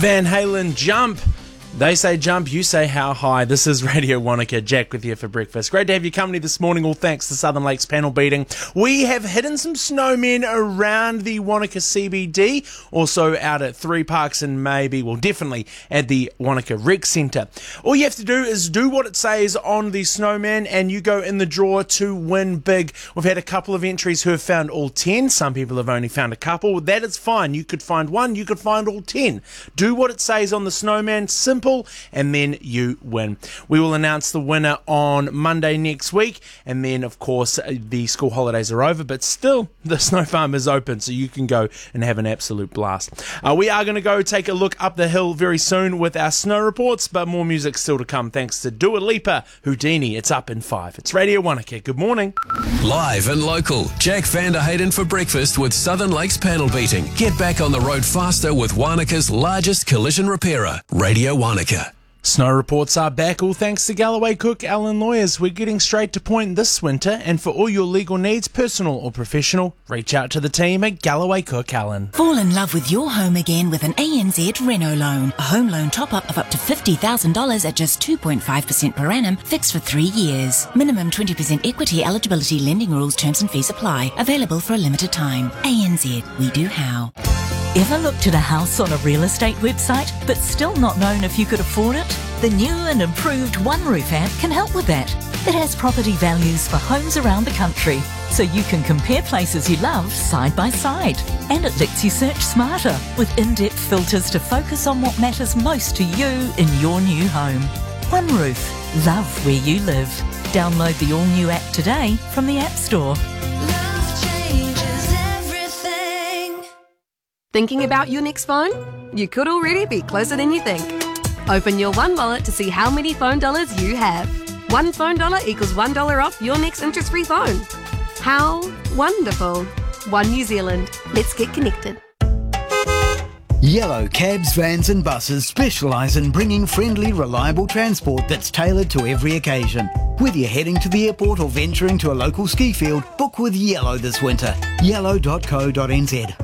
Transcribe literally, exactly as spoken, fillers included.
Van Halen, Jump. They say jump, you say how high. This is Radio Wanaka. Jack with you for breakfast. Great to have your company this morning, all thanks to Southern Lakes panel beating. We have hidden some snowmen around the Wanaka C B D, also out at three parks and maybe, well definitely at the Wanaka Rec Centre. All you have to do is do what it says on the snowman and you go in the draw to win big. We've had a couple of entries who have found all ten. Some people have only found a couple. That is fine. You could find one, you could find all ten. Do what it says on the snowman. Simple. And then you win. We will announce the winner on Monday next week, and then of course the school holidays are over, but still the snow farm is open, so you can go and have an absolute blast. Uh, we are going to go take a look up the hill very soon with our snow reports, but more music still to come thanks to Dua Lipa, Houdini. It's up in five. It's Radio Wanaka. Good morning. Live and local, Jack van der Hayden for breakfast with Southern Lakes panel beating. Get back on the road faster with Wanaka's largest collision repairer, Radio Wanaka. Snow reports are back, all thanks to Galloway Cook Allen Lawyers. We're getting straight to point this winter, and for all your legal needs, personal or professional, reach out to the team at Galloway Cook Allen. Fall in love with your home again with an A N Z Reno loan. A home loan top-up of up to fifty thousand dollars at just two point five percent per annum, fixed for three years. Minimum twenty percent equity eligibility, lending rules, terms and fees apply. Available for a limited time. A N Z, we do how. Ever looked at a house on a real estate website but still not known if you could afford it? The new and improved OneRoof app can help with that. It has property values for homes around the country, so you can compare places you love side by side. And it lets you search smarter with in-depth filters to focus on what matters most to you in your new home. OneRoof, love where you live. Download the all-new app today from the App Store. Thinking about your next phone? You could already be closer than you think. Open your One Wallet to see how many phone dollars you have. One phone dollar equals one dollar off your next interest-free phone. How wonderful. One New Zealand. Let's get connected. Yellow cabs, vans and buses specialise in bringing friendly, reliable transport that's tailored to every occasion. Whether you're heading to the airport or venturing to a local ski field, book with Yellow this winter. yellow dot co dot n z.